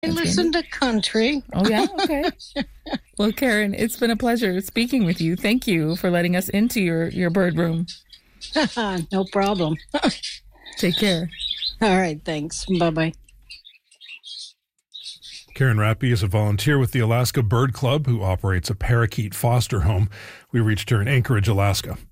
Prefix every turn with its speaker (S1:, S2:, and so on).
S1: I listen to country.
S2: Oh, yeah? Okay. Well, Karen, it's been a pleasure speaking with you. Thank you for letting us into your bird room.
S1: No problem.
S2: Take care.
S1: All right, thanks. Bye-bye.
S3: Karen Rappy is a volunteer with the Alaska Bird Club who operates a parakeet foster home. We reached her in Anchorage, Alaska.